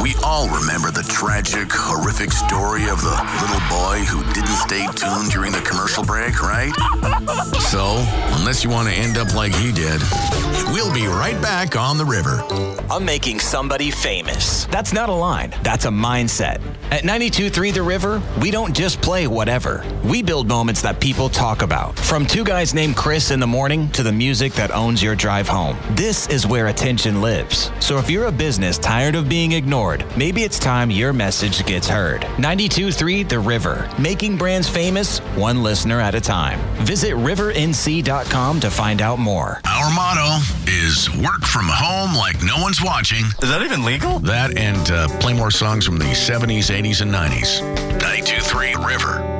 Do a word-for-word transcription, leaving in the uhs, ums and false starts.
We all remember the tragic, horrific story of the little boy who didn't stay tuned during the commercial break, right? So, unless you want to end up like he did, we'll be right back on the river. I'm making somebody famous. That's not a line. That's a mindset. At ninety-two point three The River, we don't just play whatever. We build moments that people talk about. From two guys named Chris in the morning to the music that owns your drive home. This is where attention lives. So if you're a business tired of being ignored, maybe it's time your message gets heard. ninety-two point three The River, making brands famous one listener at a time. Visit river n c dot com to find out more. Our motto is work from home like no one's watching. Is that even legal? That and uh, play more songs from the seventies, eighties, and nineties. ninety-two point three River.